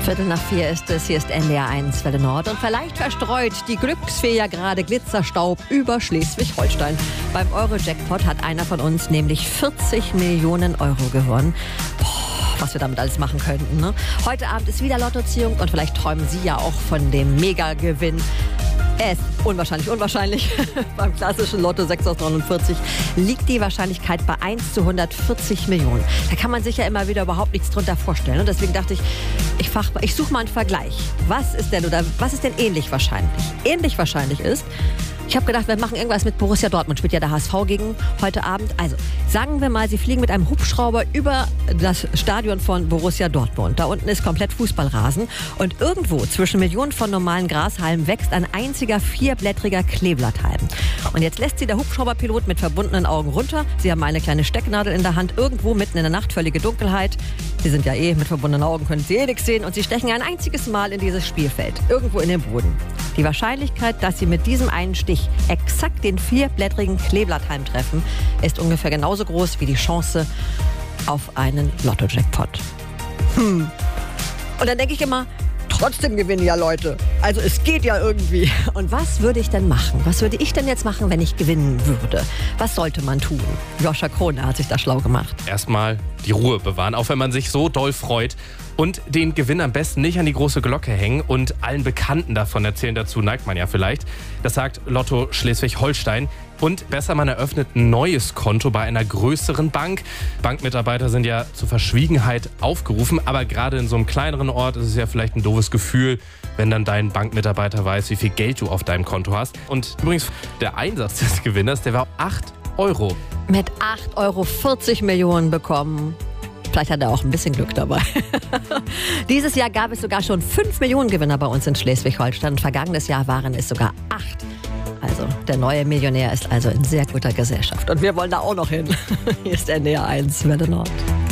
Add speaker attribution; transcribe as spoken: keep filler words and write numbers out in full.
Speaker 1: Viertel nach vier ist es, hier ist N D R eins Welle Nord und vielleicht verstreut die Glücksfee ja gerade Glitzerstaub über Schleswig-Holstein. Beim Euro-Jackpot hat einer von uns nämlich vierzig Millionen Euro gewonnen. Boah, was wir damit alles machen könnten, ne? Heute Abend ist wieder Lottoziehung und vielleicht träumen Sie ja auch von dem Mega-Gewinn. Er ist unwahrscheinlich unwahrscheinlich. Beim klassischen Lotto sechs aus neunundvierzig liegt die Wahrscheinlichkeit bei eins zu hundertvierzig Millionen. Da kann man sich ja immer wieder überhaupt nichts drunter vorstellen. Und deswegen dachte ich, ich, ich suche mal einen Vergleich. Was ist denn oder was ist denn ähnlich wahrscheinlich? Ähnlich wahrscheinlich ist, ich habe gedacht, wir machen irgendwas mit Borussia Dortmund. Spielt ja der H S V gegen heute Abend. Also sagen wir mal, Sie fliegen mit einem Hubschrauber über das Stadion von Borussia Dortmund. Da unten ist komplett Fußballrasen. Und irgendwo zwischen Millionen von normalen Grashalmen wächst ein einziger vierblättriger Kleeblatthalm. Und jetzt lässt Sie der Hubschrauberpilot mit verbundenen Augen runter. Sie haben eine kleine Stecknadel in der Hand. Irgendwo mitten in der Nacht, völlige Dunkelheit. Sie sind ja eh mit verbundenen Augen, können Sie eh nichts sehen. Und Sie stechen ein einziges Mal in dieses Spielfeld. Irgendwo in den Boden. Die Wahrscheinlichkeit, dass Sie mit diesem einen Stich exakt den vierblättrigen Kleeblatthalm treffen, ist ungefähr genauso groß wie die Chance auf einen Lotto-Jackpot. Hm. Und dann denke ich immer, trotzdem gewinnen ja Leute. Also es geht ja irgendwie. Und was würde ich denn machen? Was würde ich denn jetzt machen, wenn ich gewinnen würde? Was sollte man tun? Joscha Krone hat sich da schlau gemacht.
Speaker 2: Erstmal die Ruhe bewahren, auch wenn man sich so doll freut. Und den Gewinn am besten nicht an die große Glocke hängen und allen Bekannten davon erzählen. Dazu neigt man ja vielleicht. Das sagt Lotto Schleswig-Holstein. Und besser, man eröffnet ein neues Konto bei einer größeren Bank. Bankmitarbeiter sind ja zur Verschwiegenheit aufgerufen. Aber gerade in so einem kleineren Ort ist es ja vielleicht ein doofes Gefühl, wenn dann dein Bankmitarbeiter weiß, wie viel Geld du auf deinem Konto hast. Und übrigens, der Einsatz des Gewinners, der war acht Euro.
Speaker 1: Mit acht Euro vierzig Millionen bekommen. Vielleicht hat er auch ein bisschen Glück dabei. Dieses Jahr gab es sogar schon fünf Millionen Gewinner bei uns in Schleswig-Holstein. Vergangenes Jahr waren es sogar acht. Also der neue Millionär ist also in sehr guter Gesellschaft. Und wir wollen da auch noch hin. Hier ist N D R eins Welle Nord.